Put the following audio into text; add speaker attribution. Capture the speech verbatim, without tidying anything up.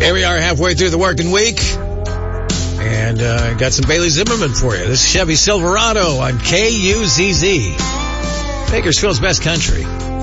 Speaker 1: Here we are halfway through the working week. And uh, got some Bailey Zimmerman for you. This is Chevy Silverado on K U Z Z. Bakersfield's best country.